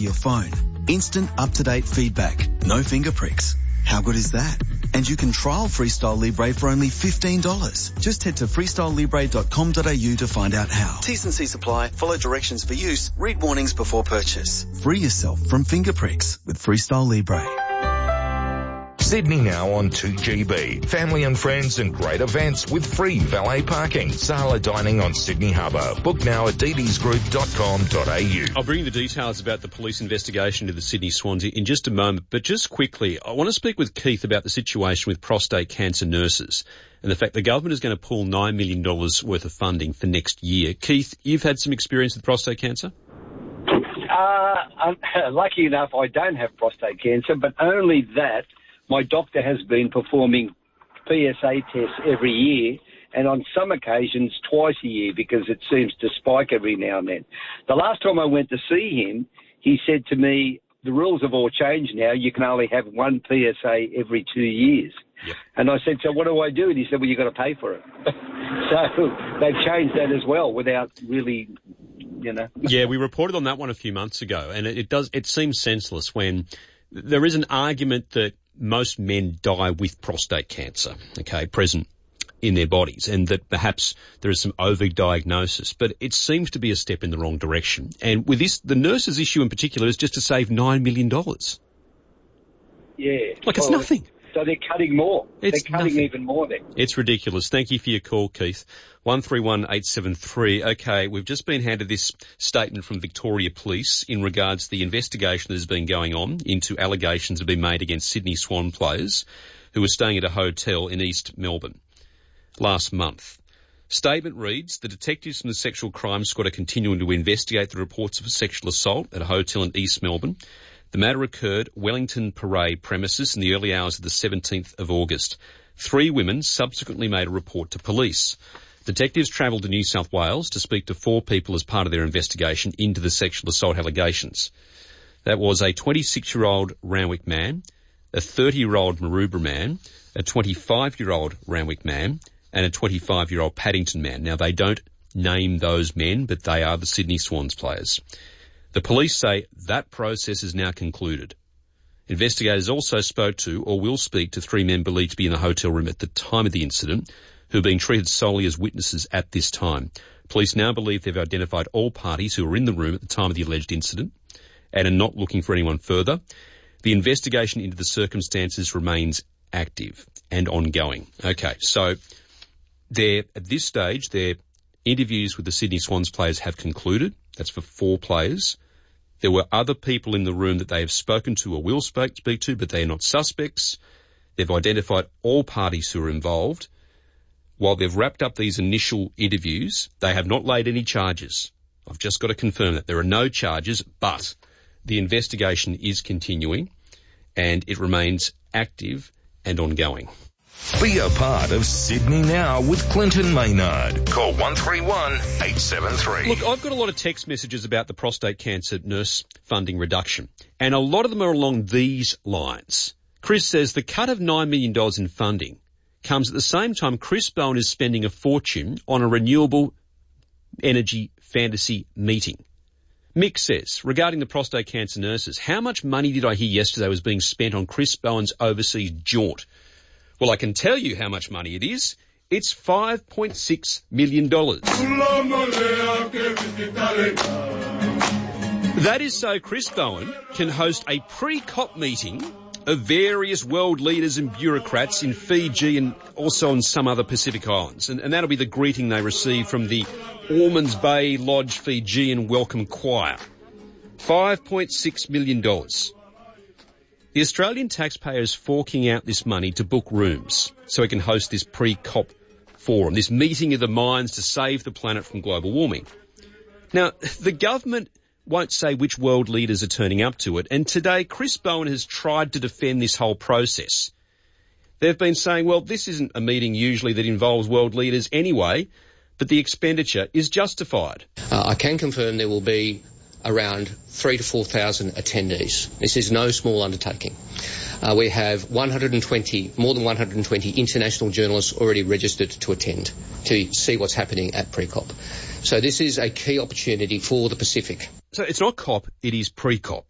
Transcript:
to your phone. Instant up-to-date feedback. No finger pricks. How good is that? And you can trial Freestyle Libre for only $15. Just head to freestylelibre.com.au to find out how. T's and C's apply. Follow directions for use. Read warnings before purchase. Free yourself from finger pricks with Freestyle Libre. Sydney Now on 2GB. Family and friends and great events with free valet parking. Sala dining on Sydney Harbour. Book now at ddsgroup.com.au. I'll bring you the details about the police investigation into the Sydney Swans in just a moment, but just quickly, I want to speak with Keith about the situation with prostate cancer nurses and the fact the government is going to pull $9 million worth of funding for next year. Keith, you've had some experience with prostate cancer? I'm lucky enough I don't have prostate cancer, but only that my doctor has been performing PSA tests every year, and on some occasions twice a year, because it seems to spike every now and then. The last time I went to see him, he said to me, the rules have all changed now. You can only have one PSA every 2 years. Yep. And I said, so what do I do? And he said, well, you've got to pay for it. So they've changed that as well without really, you know. Yeah, we reported on that one a few months ago, and it seems senseless when there is an argument that most men die with prostate cancer, present in their bodies, and that perhaps there is some overdiagnosis, but it seems to be a step in the wrong direction. And with this, the nurses' issue in particular is just to save $9 million. Yeah. It's nothing. So they're cutting more. They're cutting even more then. It's ridiculous. Thank you for your call, Keith. 131873. Okay, we've just been handed this statement from Victoria Police in regards to the investigation that has been going on into allegations that have been made against Sydney Swan players who were staying at a hotel in East Melbourne last month. Statement reads, the detectives from the Sexual Crime Squad are continuing to investigate the reports of a sexual assault at a hotel in East Melbourne. The matter occurred Wellington Parade premises in the early hours of the 17th of August. 3 women subsequently made a report to police. Detectives travelled to New South Wales to speak to 4 people as part of their investigation into the sexual assault allegations. That was a 26-year-old Randwick man, a 30-year-old Maroubra man, a 25-year-old Randwick man, and a 25-year-old Paddington man. Now, they don't name those men, but they are the Sydney Swans players. The police say that process is now concluded. Investigators also spoke to or will speak to 3 men believed to be in the hotel room at the time of the incident who are being treated solely as witnesses at this time. Police now believe they've identified all parties who were in the room at the time of the alleged incident and are not looking for anyone further. The investigation into the circumstances remains active and ongoing. Okay, so at this stage, their interviews with the Sydney Swans players have concluded. That's for 4 players. There were other people in the room that they have spoken to or will speak to, but they are not suspects. They've identified all parties who are involved. While they've wrapped up these initial interviews, they have not laid any charges. I've just got to confirm that there are no charges, but the investigation is continuing and it remains active and ongoing. Be a part of Sydney Now with Clinton Maynard. Call 131-873. Look, I've got a lot of text messages about the prostate cancer nurse funding reduction, and a lot of them are along these lines. Chris says the cut of $9 million in funding comes at the same time Chris Bowen is spending a fortune on a renewable energy fantasy meeting. Mick says, regarding the prostate cancer nurses, how much money did I hear yesterday was being spent on Chris Bowen's overseas jaunt? Well, I can tell you how much money it is. It's $5.6 million. That is so Chris Bowen can host a pre-COP meeting of various world leaders and bureaucrats in Fiji and also on some other Pacific islands. And that'll be the greeting they receive from the Ormonds Bay Lodge Fijian Welcome Choir. $5.6 million. The Australian taxpayer is forking out this money to book rooms so he can host this pre-COP forum, this meeting of the minds to save the planet from global warming. Now, the government won't say which world leaders are turning up to it, and today Chris Bowen has tried to defend this whole process. They've been saying, well, this isn't a meeting usually that involves world leaders anyway, but the expenditure is justified. I can confirm there will be around 3,000 to 4,000 attendees. This is no small undertaking. We have more than 120 international journalists already registered to attend to see what's happening at pre-COP. So this is a key opportunity for the Pacific. So it's not COP, it is pre-COP.